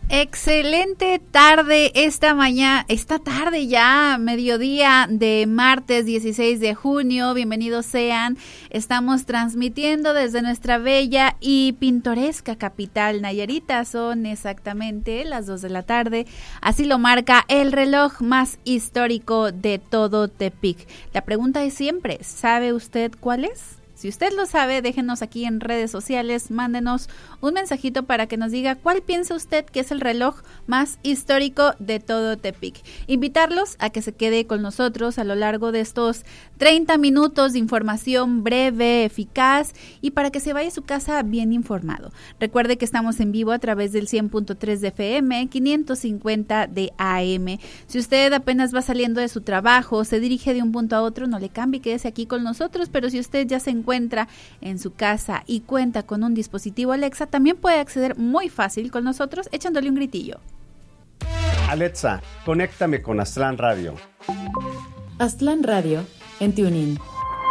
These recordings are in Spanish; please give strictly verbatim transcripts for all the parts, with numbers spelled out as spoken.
Excelente tarde esta mañana, esta tarde ya, mediodía de martes dieciséis de junio. Bienvenidos sean. Estamos transmitiendo desde nuestra bella y pintoresca capital Nayarita. Son exactamente las dos de la tarde. Así lo marca el reloj más histórico de todo Tepic. La pregunta es siempre, ¿sabe usted cuál es? Si usted lo sabe, déjenos aquí en redes sociales, mándenos un mensajito para que nos diga cuál piensa usted que es el reloj más histórico de todo Tepic. Invitarlos a que se quede con nosotros a lo largo de estos treinta minutos de información breve, eficaz y para que se vaya a su casa bien informado. Recuerde que estamos en vivo a través del cien punto tres de F M, quinientos cincuenta de A M. Si usted apenas va saliendo de su trabajo, se dirige de un punto a otro, no le cambie, quédese aquí con nosotros, pero si usted ya se encuentra encuentra en su casa y cuenta con un dispositivo Alexa, también puede acceder muy fácil con nosotros echándole un gritillo. Alexa, conéctame con Aztlán Radio. Aztlán Radio en TuneIn.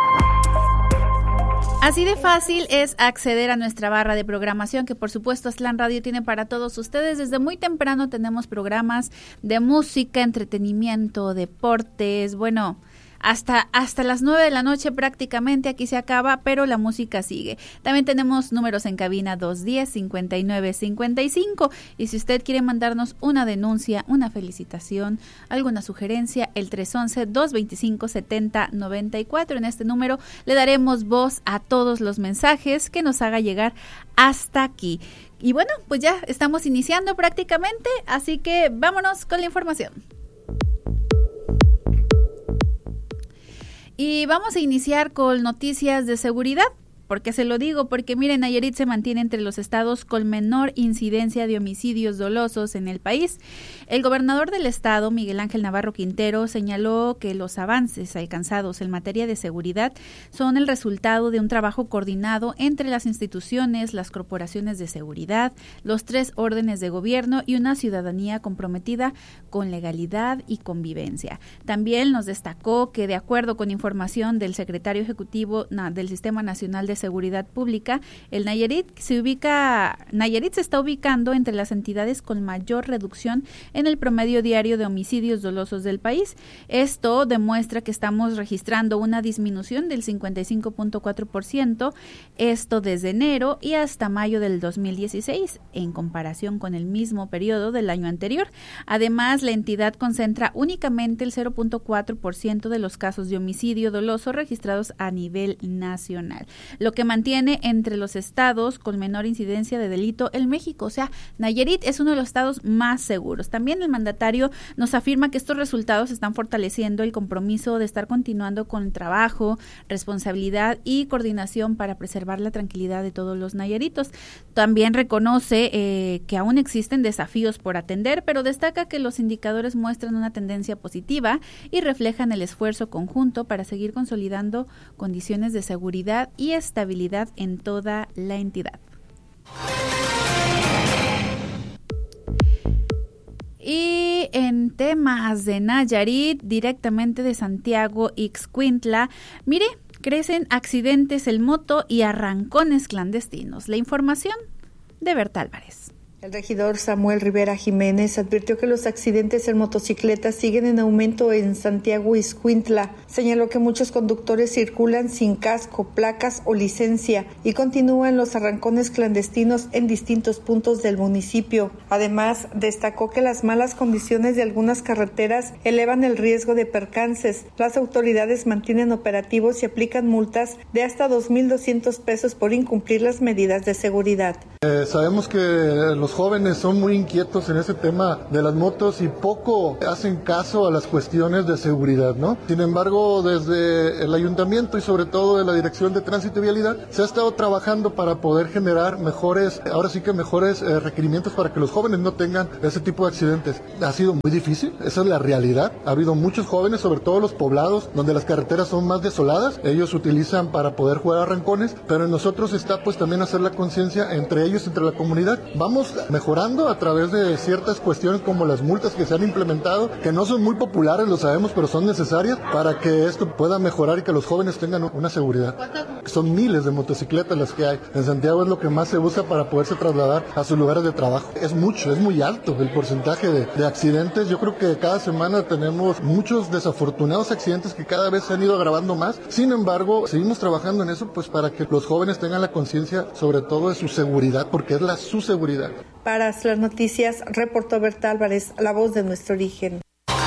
Así de fácil es acceder a nuestra barra de programación que por supuesto Aztlán Radio tiene para todos ustedes. Desde muy temprano tenemos programas de música, entretenimiento, deportes, bueno... Hasta, hasta las nueve de la noche prácticamente aquí se acaba, pero la música sigue. También tenemos números en cabina dos diez, cincuenta y nueve, cincuenta y cinco. Y si usted quiere mandarnos una denuncia, una felicitación, alguna sugerencia, el tres once, dos veinticinco, setenta, noventa y cuatro. En este número le daremos voz a todos los mensajes que nos haga llegar hasta aquí. Y bueno, pues ya estamos iniciando prácticamente, así que vámonos con la información. Y vamos a iniciar con noticias de seguridad. ¿Por qué se lo digo? Porque miren, Nayarit se mantiene entre los estados con menor incidencia de homicidios dolosos en el país. El gobernador del estado, Miguel Ángel Navarro Quintero, señaló que los avances alcanzados en materia de seguridad son el resultado de un trabajo coordinado entre las instituciones, las corporaciones de seguridad, los tres órdenes de gobierno y una ciudadanía comprometida con legalidad y convivencia. También nos destacó que, de acuerdo con información del secretario ejecutivo na, del Sistema Nacional de Seguridad Pública, el Nayarit se ubica, Nayarit se está ubicando entre las entidades con mayor reducción en el promedio diario de homicidios dolosos del país. Esto demuestra que estamos registrando una disminución del cincuenta y cinco punto cuatro por ciento, esto desde enero y hasta mayo del dos mil dieciséis, en comparación con el mismo periodo del año anterior. Además, la entidad concentra únicamente el cero punto cuatro por ciento de los casos de homicidio doloso registrados a nivel nacional, lo que mantiene entre los estados con menor incidencia de delito en México. O sea, Nayarit es uno de los estados más seguros. También el mandatario nos afirma que estos resultados están fortaleciendo el compromiso de estar continuando con el trabajo, responsabilidad y coordinación para preservar la tranquilidad de todos los nayaritos. También reconoce eh, que aún existen desafíos por atender, pero destaca que los indicadores muestran una tendencia positiva y reflejan el esfuerzo conjunto para seguir consolidando condiciones de seguridad y estabilidad en toda la entidad. Y en temas de Nayarit, directamente de Santiago Ixcuintla, mire, crecen accidentes en moto y arrancones clandestinos. La información de Berta Álvarez. El regidor Samuel Rivera Jiménez advirtió que los accidentes en motocicletas siguen en aumento en Santiago Ixcuintla. Señaló que muchos conductores circulan sin casco, placas o licencia y continúan los arrancones clandestinos en distintos puntos del municipio. Además, destacó que las malas condiciones de algunas carreteras elevan el riesgo de percances. Las autoridades mantienen operativos y aplican multas de hasta dos mil doscientos pesos por incumplir las medidas de seguridad. Eh, sabemos que los jóvenes son muy inquietos en ese tema de las motos y poco hacen caso a las cuestiones de seguridad, ¿no? Sin embargo, desde el ayuntamiento y sobre todo de la Dirección de Tránsito y Vialidad se ha estado trabajando para poder generar mejores, ahora sí que mejores eh, requerimientos para que los jóvenes no tengan ese tipo de accidentes. Ha sido muy difícil, esa es la realidad. Ha habido muchos jóvenes, sobre todo los poblados, donde las carreteras son más desoladas. Ellos utilizan para poder jugar arrancones, pero en nosotros está pues también hacer la conciencia entre ellos, entre la comunidad. Vamos mejorando a través de ciertas cuestiones como las multas que se han implementado, que no son muy populares, lo sabemos, pero son necesarias para que esto pueda mejorar y que los jóvenes tengan una seguridad. Son miles de motocicletas las que hay. En Santiago es lo que más se usa para poderse trasladar a sus lugares de trabajo. Es mucho, es muy alto el porcentaje de, de accidentes. Yo creo que cada semana tenemos muchos desafortunados accidentes que cada vez se han ido agravando más. Sin embargo, seguimos trabajando en eso pues para que los jóvenes tengan la conciencia sobre todo de su seguridad, porque es la su seguridad. Para las noticias, reportó Berta Álvarez, la voz de nuestro origen.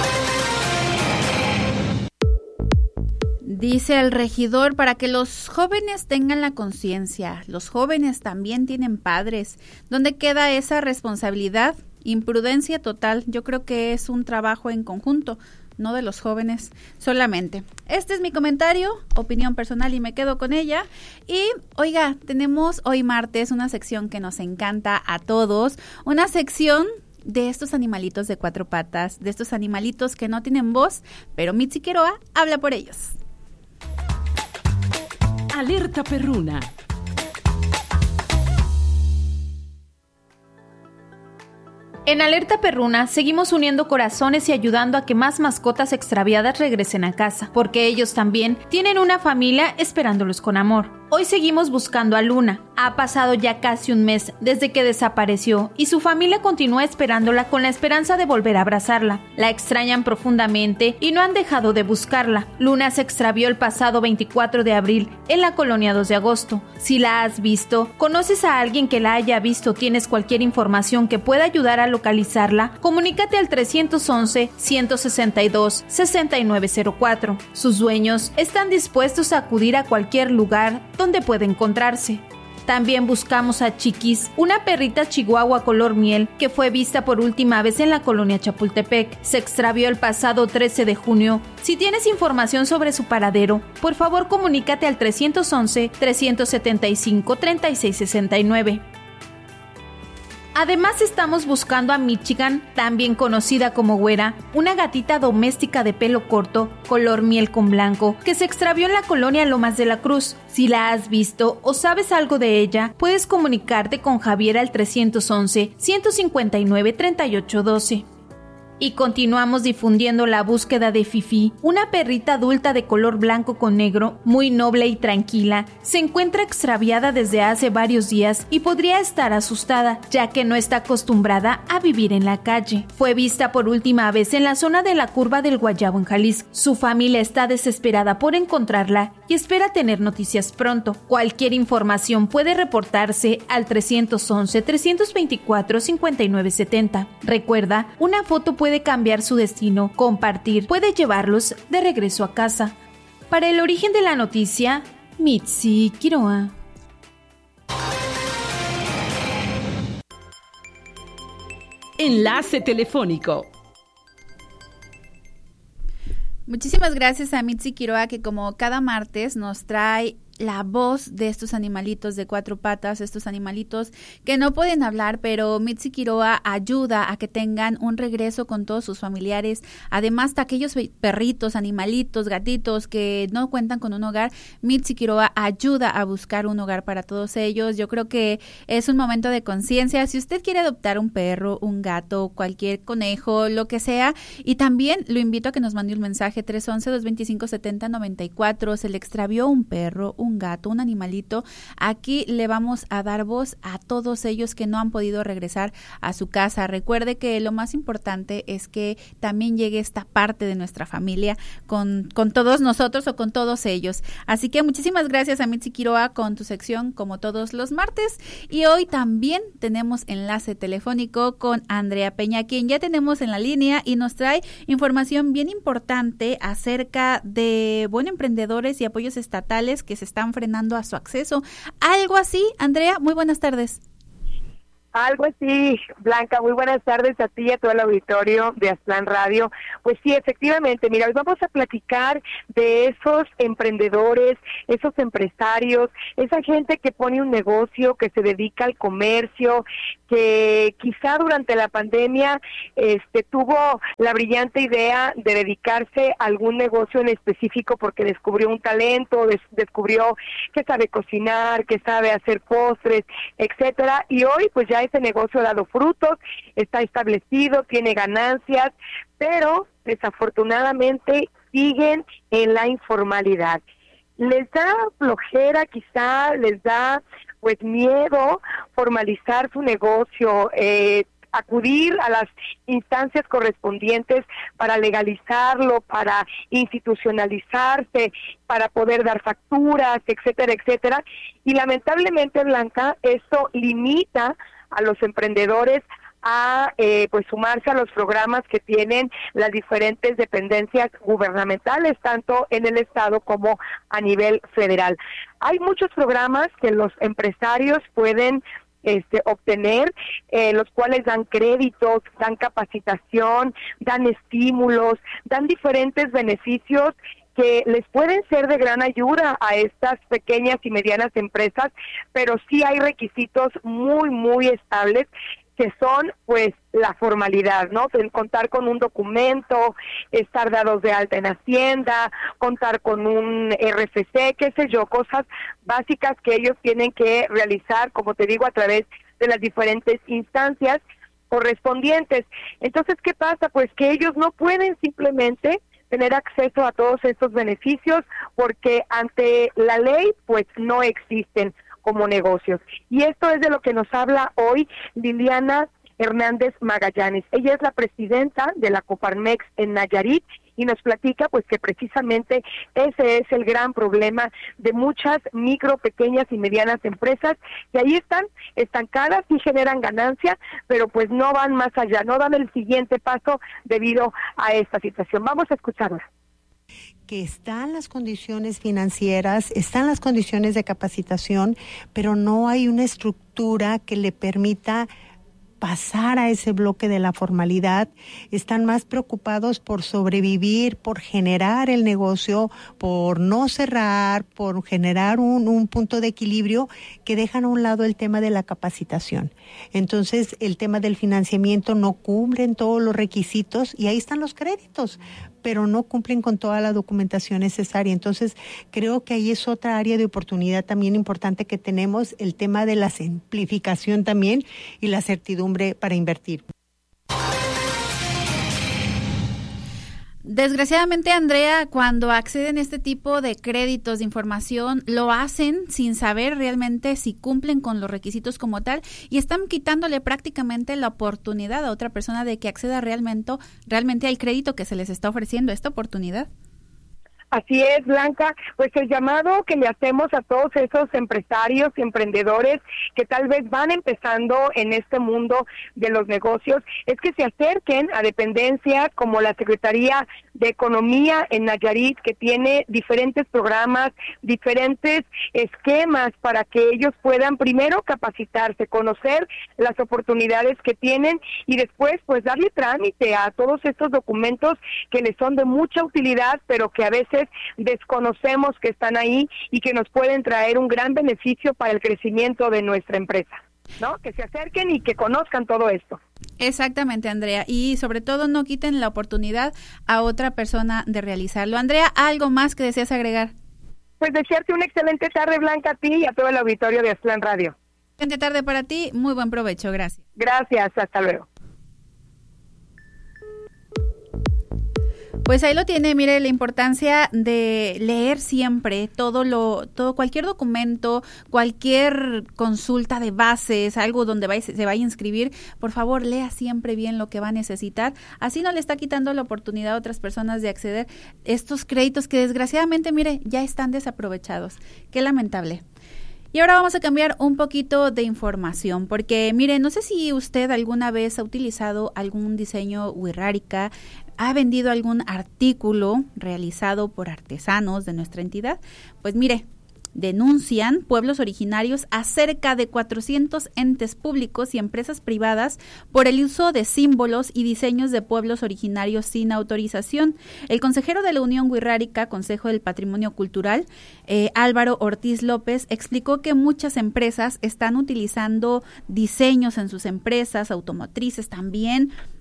Dice el regidor, para que los jóvenes tengan la conciencia, los jóvenes también tienen padres. ¿Dónde queda esa responsabilidad? Imprudencia total. Yo creo que es un trabajo en conjunto, no de los jóvenes solamente. Este es mi comentario, opinión personal y me quedo con ella. Y oiga, tenemos hoy martes una sección que nos encanta a todos, una sección de estos animalitos de cuatro patas, de estos animalitos que no tienen voz, pero Mitzi Quiroa habla por ellos. Alerta Perruna. En Alerta Perruna seguimos uniendo corazones y ayudando a que más mascotas extraviadas regresen a casa, porque ellos también tienen una familia esperándolos con amor. Hoy seguimos buscando a Luna. Ha pasado ya casi un mes desde que desapareció y su familia continúa esperándola con la esperanza de volver a abrazarla. La extrañan profundamente y no han dejado de buscarla. Luna se extravió el pasado veinticuatro de abril en la colonia dos de agosto. Si la has visto, conoces a alguien que la haya visto, tienes cualquier información que pueda ayudar a localizarla, comunícate al trescientos once, ciento sesenta y dos, sesenta y nueve cero cuatro. Sus dueños están dispuestos a acudir a cualquier lugar donde puede encontrarse. También buscamos a Chiquis, una perrita chihuahua color miel que fue vista por última vez en la colonia Chapultepec. Se extravió el pasado trece de junio. Si tienes información sobre su paradero, por favor comunícate al trescientos once, trescientos setenta y cinco, treinta y seis sesenta y nueve. Además estamos buscando a Michigan, también conocida como Güera, una gatita doméstica de pelo corto, color miel con blanco, que se extravió en la colonia Lomas de la Cruz. Si la has visto o sabes algo de ella, puedes comunicarte con Javier al trescientos once, ciento cincuenta y nueve, treinta y ocho doce. Y continuamos difundiendo la búsqueda de Fifi, una perrita adulta de color blanco con negro, muy noble y tranquila. Se encuentra extraviada desde hace varios días y podría estar asustada, ya que no está acostumbrada a vivir en la calle. Fue vista por última vez en la zona de la Curva del Guayabo en Jalisco. Su familia está desesperada por encontrarla y espera tener noticias pronto. Cualquier información puede reportarse al trescientos once, trescientos veinticuatro, cincuenta y nueve setenta. Recuerda, una foto puede cambiar su destino, compartir, puede llevarlos de regreso a casa. Para el origen de la noticia, Mitzi Quiroa. Enlace telefónico. Muchísimas gracias a Mitzi Quiroa, que como cada martes nos trae la voz de estos animalitos de cuatro patas, estos animalitos que no pueden hablar, pero Mitzi Quiroa ayuda a que tengan un regreso con todos sus familiares. Además, de aquellos perritos, animalitos, gatitos que no cuentan con un hogar, Mitzi Quiroa ayuda a buscar un hogar para todos ellos. Yo creo que es un momento de conciencia. Si usted quiere adoptar un perro, un gato, cualquier conejo, lo que sea, y también lo invito a que nos mande un mensaje tres once, dos veinticinco, setenta, noventa y cuatro. Se le extravió un perro, un gato, un animalito. Aquí le vamos a dar voz a todos ellos que no han podido regresar a su casa. Recuerde que lo más importante es que también llegue esta parte de nuestra familia con, con todos nosotros o con todos ellos. Así que muchísimas gracias a Mitzi Quiroa con tu sección como todos los martes. Y hoy también tenemos enlace telefónico con Andrea Peña, quien ya tenemos en la línea y nos trae información bien importante acerca de, bueno, emprendedores y apoyos estatales que se están frenando a su acceso. Algo así, Andrea, muy buenas tardes. Algo así, Blanca, muy buenas tardes a ti y a todo el auditorio de Aztlán Radio. Pues sí, efectivamente, mira, hoy vamos a platicar de esos emprendedores, esos empresarios, esa gente que pone un negocio, que se dedica al comercio, que quizá durante la pandemia este, tuvo la brillante idea de dedicarse a algún negocio en específico porque descubrió un talento, des- descubrió que sabe cocinar, que sabe hacer postres, etcétera, y hoy pues ya ya ese negocio ha dado frutos, está establecido, tiene ganancias, pero desafortunadamente siguen en la informalidad. Les da flojera, quizá les da pues miedo formalizar su negocio, eh, acudir a las instancias correspondientes para legalizarlo, para institucionalizarse, para poder dar facturas, etcétera, etcétera. Y lamentablemente, Blanca, esto limita a los emprendedores a eh, pues sumarse a los programas que tienen las diferentes dependencias gubernamentales, tanto en el estado como a nivel federal. Hay muchos programas que los empresarios pueden este, obtener, eh, los cuales dan créditos, dan capacitación, dan estímulos, dan diferentes beneficios que les pueden ser de gran ayuda a estas pequeñas y medianas empresas, pero sí hay requisitos muy, muy estables, que son pues la formalidad, ¿no? Contar con un documento, estar dados de alta en Hacienda, contar con un R F C, qué sé yo, cosas básicas que ellos tienen que realizar, como te digo, a través de las diferentes instancias correspondientes. Entonces, ¿qué pasa? Pues que ellos no pueden simplemente tener acceso a todos estos beneficios porque ante la ley pues no existen como negocios. Y esto es de lo que nos habla hoy Liliana Hernández Magallanes. Ella es la presidenta de la Coparmex en Nayarit y nos platica pues que precisamente ese es el gran problema de muchas micro, pequeñas y medianas empresas que ahí están estancadas y generan ganancia, pero pues no van más allá, no dan el siguiente paso debido a esta situación. Vamos a escucharla. Que están las condiciones financieras, están las condiciones de capacitación, pero no hay una estructura que le permita pasar a ese bloque de la formalidad. Están más preocupados por sobrevivir, por generar el negocio, por no cerrar, por generar un, un punto de equilibrio, que dejan a un lado el tema de la capacitación. Entonces, el tema del financiamiento no cubren todos los requisitos y ahí están los créditos, pero no cumplen con toda la documentación necesaria. Entonces, creo que ahí es otra área de oportunidad también importante que tenemos, el tema de la simplificación también y la certidumbre para invertir. Desgraciadamente, Andrea, cuando acceden a este tipo de créditos de información, lo hacen sin saber realmente si cumplen con los requisitos como tal y están quitándole prácticamente la oportunidad a otra persona de que acceda realmente, realmente al crédito que se les está ofreciendo, esta oportunidad. Así es, Blanca, pues el llamado que le hacemos a todos esos empresarios y emprendedores que tal vez van empezando en este mundo de los negocios es que se acerquen a dependencias como la Secretaría de Economía en Nayarit, que tiene diferentes programas, diferentes esquemas para que ellos puedan primero capacitarse, conocer las oportunidades que tienen y después pues darle trámite a todos estos documentos que les son de mucha utilidad, pero que a veces desconocemos que están ahí y que nos pueden traer un gran beneficio para el crecimiento de nuestra empresa, ¿no? Que se acerquen y que conozcan todo esto. Exactamente, Andrea, y sobre todo no quiten la oportunidad a otra persona de realizarlo. Andrea, ¿algo más que deseas agregar? Pues desearte una excelente tarde, Blanca, a ti y a todo el auditorio de Aztlán Radio. Excelente tarde para ti, muy buen provecho, gracias. Gracias, hasta luego. Pues ahí lo tiene, mire, la importancia de leer siempre todo lo, todo, cualquier documento, cualquier consulta de bases, algo donde vaya, se vaya a inscribir, por favor, lea siempre bien lo que va a necesitar. Así no le está quitando la oportunidad a otras personas de acceder a estos créditos que desgraciadamente, mire, ya están desaprovechados. Qué lamentable. Y ahora vamos a cambiar un poquito de información, porque mire, no sé si usted alguna vez ha utilizado algún diseño wixárika, ha vendido algún artículo realizado por artesanos de nuestra entidad. Pues mire, denuncian pueblos originarios a cerca de cuatrocientos entes públicos y empresas privadas por el uso de símbolos y diseños de pueblos originarios sin autorización. El consejero de la Unión Wixárika, Consejo del Patrimonio Cultural, eh, Álvaro Ortiz López, explicó que muchas empresas están utilizando diseños en sus empresas automotrices también,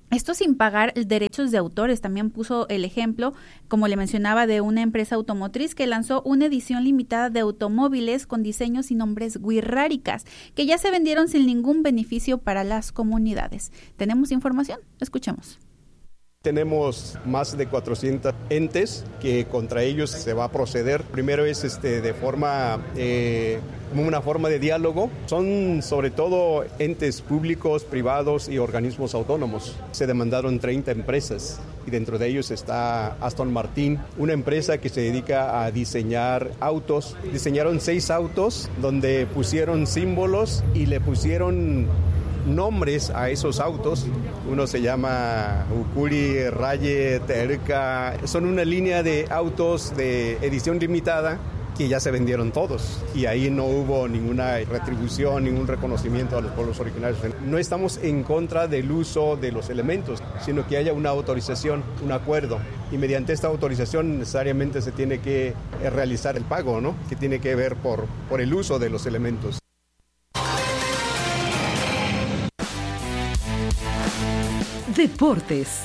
Esto sin pagar derechos de autores. También puso el ejemplo, como le mencionaba, de una empresa automotriz que lanzó una edición limitada de automóviles con diseños y nombres wixárikas, que ya se vendieron sin ningún beneficio para las comunidades. ¿Tenemos información? Escuchemos. Tenemos más de cuatrocientos entes que contra ellos se va a proceder. Primero es este, de forma, eh, como una forma de diálogo. Son sobre todo entes públicos, privados y organismos autónomos. Se demandaron treinta empresas y dentro de ellos está Aston Martin, una empresa que se dedica a diseñar autos. Diseñaron seis autos donde pusieron símbolos y le pusieron nombres a esos autos. Uno se llama Ukuri, Raye, Terca. Son una línea de autos de edición limitada que ya se vendieron todos y ahí no hubo ninguna retribución, ningún reconocimiento a los pueblos originarios. No estamos en contra del uso de los elementos, sino que haya una autorización, un acuerdo, y mediante esta autorización necesariamente se tiene que realizar el pago, ¿no? Que tiene que ver por, por el uso de los elementos. Deportes.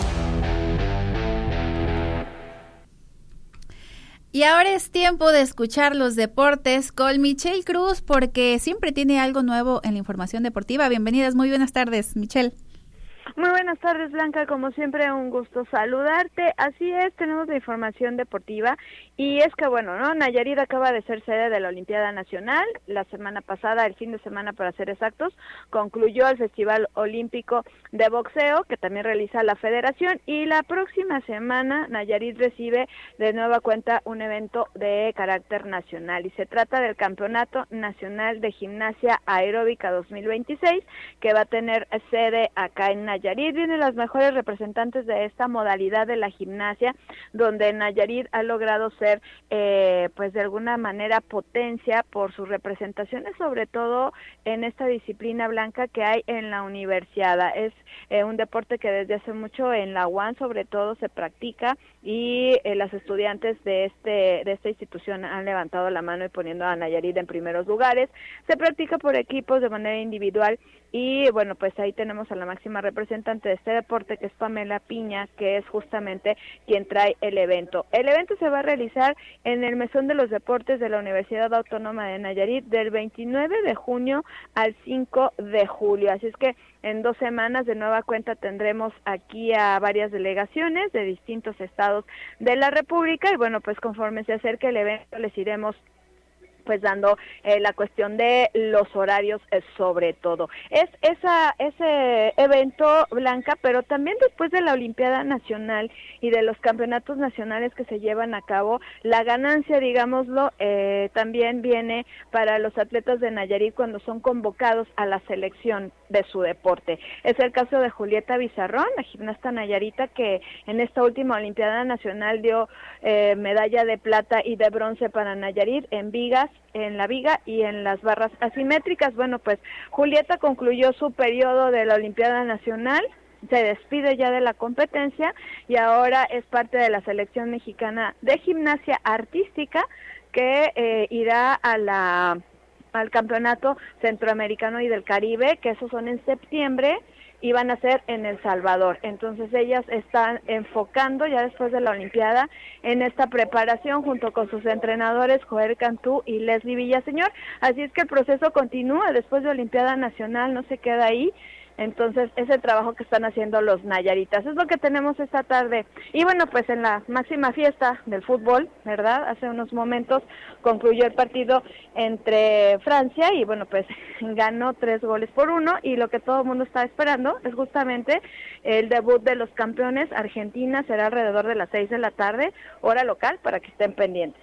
Y ahora es tiempo de escuchar los deportes con Michelle Cruz, porque siempre tiene algo nuevo en la información deportiva. Bienvenidas, muy buenas tardes, Michelle. Muy buenas tardes, Blanca, como siempre un gusto saludarte. Así es, tenemos la información deportiva y es que bueno, ¿no? Nayarit acaba de ser sede de la Olimpiada Nacional. La semana pasada, el fin de semana para ser exactos, concluyó el Festival Olímpico de Boxeo que también realiza la Federación, y la próxima semana Nayarit recibe de nueva cuenta un evento de carácter nacional y se trata del Campeonato Nacional de Gimnasia Aeróbica dos mil veintiséis, que va a tener sede acá en Nayarit. Nayarit. Vienen las mejores representantes de esta modalidad de la gimnasia, donde Nayarit ha logrado ser, eh, pues de alguna manera, potencia por sus representaciones, sobre todo en esta disciplina, Blanca, que hay en la universidad. Es eh, un deporte que desde hace mucho en la U A N, sobre todo, se practica, y eh, las estudiantes de este de esta institución han levantado la mano y poniendo a Nayarit en primeros lugares. Se practica por equipos, de manera individual, y bueno, pues ahí tenemos a la máxima representante de este deporte, que es Pamela Piña, que es justamente quien trae el evento. El evento se va a realizar en el Mesón de los Deportes de la Universidad Autónoma de Nayarit del veintinueve de junio al cinco de julio, así es que en dos semanas de nueva cuenta tendremos aquí a varias delegaciones de distintos estados de la República, y bueno, pues conforme se acerque el evento les iremos pues dando eh, la cuestión de los horarios eh, sobre todo. Es esa ese evento, Blanca, pero también después de la Olimpiada Nacional y de los campeonatos nacionales que se llevan a cabo, la ganancia, digámoslo, eh, también viene para los atletas de Nayarit cuando son convocados a la selección de su deporte. Es el caso de Julieta Bizarrón, la gimnasta nayarita, que en esta última Olimpiada Nacional dio eh, medalla de plata y de bronce para Nayarit en vigas, en la viga y en las barras asimétricas. Bueno, pues Julieta concluyó su periodo de la Olimpiada Nacional, se despide ya de la competencia y ahora es parte de la selección mexicana de gimnasia artística, que eh, irá a la al Campeonato Centroamericano y del Caribe, que esos son en septiembre, y van a ser en El Salvador. Entonces ellas están enfocando ya después de la Olimpiada en esta preparación junto con sus entrenadores Joel Cantú y Leslie Villaseñor. Así es que el proceso continúa después de Olimpiada Nacional, no se queda ahí. Entonces, ese trabajo que están haciendo los nayaritas es lo que tenemos esta tarde. Y bueno, pues en la máxima fiesta del fútbol, ¿verdad? Hace unos momentos concluyó el partido entre Francia y bueno, pues ganó tres goles por uno, y lo que todo el mundo está esperando es justamente el debut de los campeones. Argentina será alrededor de las seis de la tarde, hora local, para que estén pendientes.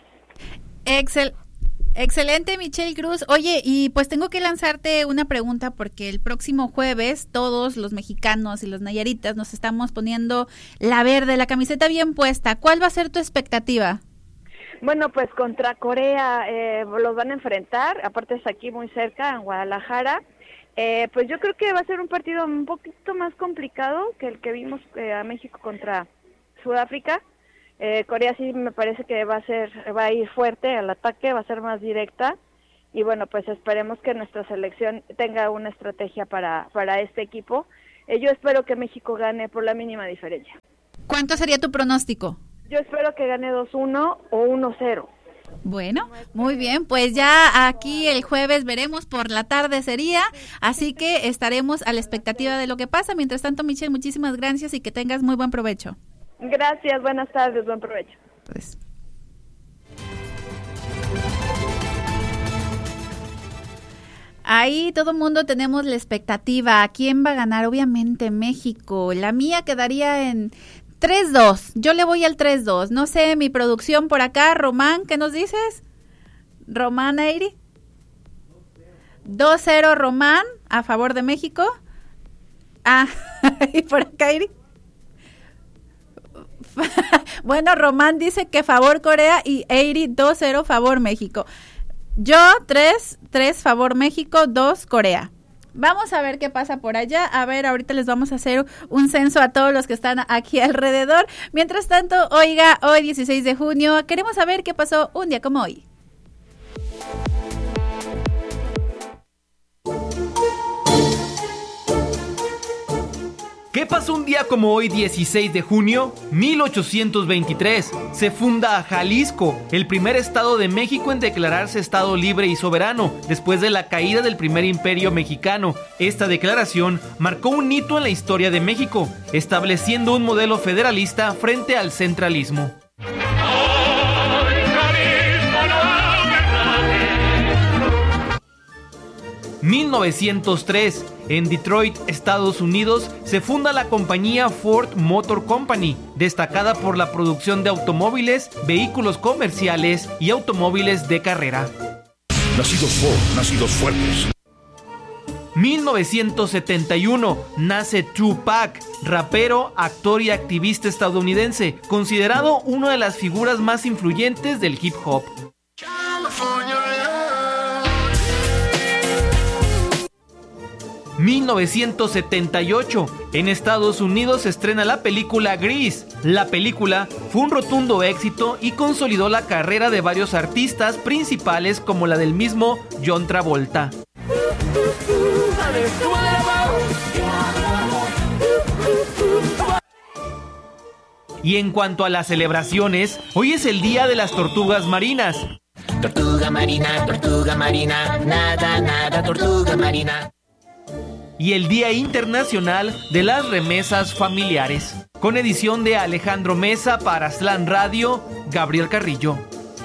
Excel. Excelente, Michelle Cruz. Oye, y pues tengo que lanzarte una pregunta, porque el próximo jueves todos los mexicanos y los nayaritas nos estamos poniendo la verde, la camiseta bien puesta. ¿Cuál va a ser tu expectativa? Bueno, pues contra Corea eh, los van a enfrentar, aparte es aquí muy cerca, en Guadalajara. Eh, pues yo creo que va a ser un partido un poquito más complicado que el que vimos eh, a México contra Sudáfrica. Eh, Corea sí me parece que va a ser, va a ir fuerte al ataque, va a ser más directa, y bueno, pues esperemos que nuestra selección tenga una estrategia para, para este equipo, Eh, yo espero que México gane por la mínima diferencia. ¿Cuánto sería tu pronóstico? Yo espero que gane dos uno o uno cero. Bueno, muy bien, pues ya aquí el jueves veremos, por la tarde sería, así que estaremos a la expectativa de lo que pasa. Mientras tanto, Michelle, muchísimas gracias y que tengas muy buen provecho. Gracias, buenas tardes, buen provecho. Pues. Ahí todo el mundo tenemos la expectativa. ¿Quién va a ganar? Obviamente México. La mía quedaría en tres dos. Yo le voy al tres dos. No sé, mi producción por acá. Román, ¿qué nos dices? Román Eiri. dos cero Román a favor de México. Ah, y por acá Eiri. Bueno, Román dice que favor Corea y Eiri dos cero favor México. Yo tres, tres favor México, dos Corea. Vamos a ver qué pasa por allá. A ver, ahorita les vamos a hacer un censo a todos los que están aquí alrededor. Mientras tanto, oiga, hoy dieciséis de junio, queremos saber qué pasó un día como hoy. ¿Qué pasó un día como hoy, dieciséis de junio? mil ochocientos veintitrés. Se funda Jalisco, el primer estado de México en declararse estado libre y soberano, después de la caída del primer imperio mexicano. Esta declaración marcó un hito en la historia de México, estableciendo un modelo federalista frente al centralismo. mil novecientos tres. En Detroit, Estados Unidos, se funda la compañía Ford Motor Company, destacada por la producción de automóviles, vehículos comerciales y automóviles de carrera. Nacidos Ford, nacidos fuertes. mil novecientos setenta y uno. Nace Tupac, rapero, actor y activista estadounidense, considerado una de las figuras más influyentes del hip hop. mil novecientos setenta y ocho. En Estados Unidos se estrena la película Grease. La película fue un rotundo éxito y consolidó la carrera de varios artistas principales como la del mismo John Travolta. Y en cuanto a las celebraciones, hoy es el Día de las Tortugas Marinas. Tortuga marina, tortuga marina, nada, nada, tortuga marina. Y el Día Internacional de las Remesas Familiares. Con edición de Alejandro Mesa para Aztlán Radio, Gabriel Carrillo.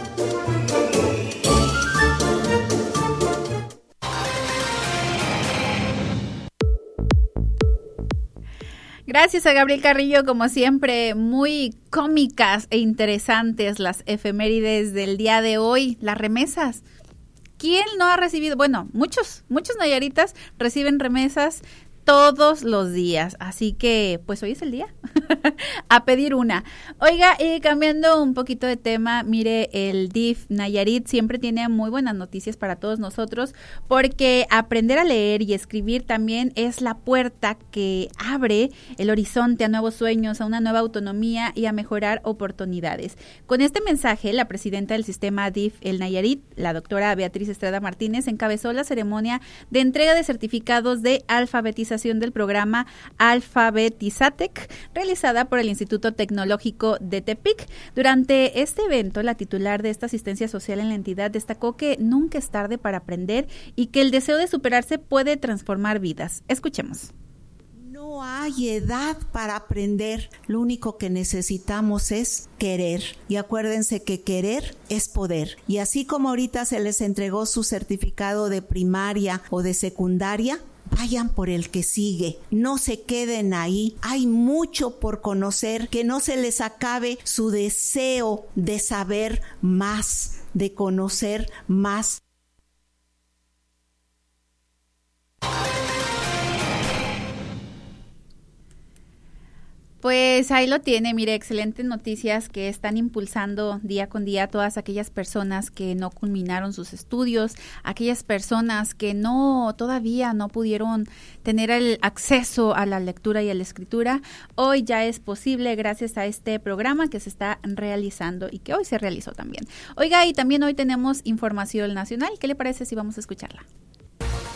Gracias a Gabriel Carrillo, como siempre, muy cómicas e interesantes las efemérides del día de hoy, las remesas. ¿Quién no ha recibido? Bueno, muchos, muchos nayaritas reciben remesas todos los días, así que pues hoy es el día a pedir una. Oiga, y cambiando un poquito de tema, mire, el D I F Nayarit siempre tiene muy buenas noticias para todos nosotros, porque aprender a leer y escribir también es la puerta que abre el horizonte a nuevos sueños, a una nueva autonomía y a mejorar oportunidades. Con este mensaje, la presidenta del sistema D I F El Nayarit, la doctora Beatriz Estrada Martínez, encabezó la ceremonia de entrega de certificados de alfabetización del programa Alfabetizatec, realizada por el Instituto Tecnológico de Tepic. Durante este evento, la titular de esta asistencia social en la entidad destacó que nunca es tarde para aprender y que el deseo de superarse puede transformar vidas. Escuchemos. No hay edad para aprender, lo único que necesitamos es querer. Y acuérdense que querer es poder. Y así como ahorita se les entregó su certificado de primaria o de secundaria, vayan por el que sigue, no se queden ahí, hay mucho por conocer, que no se les acabe su deseo de saber más, de conocer más. Pues ahí lo tiene, mire, excelentes noticias que están impulsando día con día a todas aquellas personas que no culminaron sus estudios, aquellas personas que no todavía no pudieron tener el acceso a la lectura y a la escritura. Hoy ya es posible gracias a este programa que se está realizando y que hoy se realizó también. Oiga, y también hoy tenemos información nacional. ¿Qué le parece si vamos a escucharla?